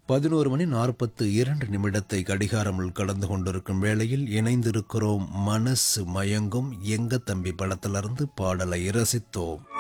11:42 கடிகாரமுள் கடந்து கொண்டிருக்கும் வேளையில் இணைந்திருக்கிறோம். மனசு மயங்கும் எங்க தம்பி படத்திலிருந்து பாடலை ரசித்தோம்.